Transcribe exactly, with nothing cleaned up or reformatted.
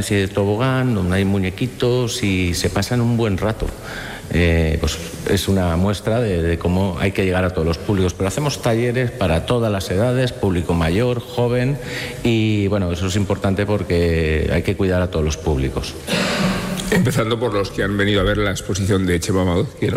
especie de tobogán donde hay muñequitos y se pasan un buen rato. Eh, pues es una muestra de, de cómo hay que llegar a todos los públicos, pero hacemos talleres para todas las edades, público mayor, joven, y bueno, eso es importante porque hay que cuidar a todos los públicos. Empezando por los que han venido a ver la exposición de Chema Madoz, que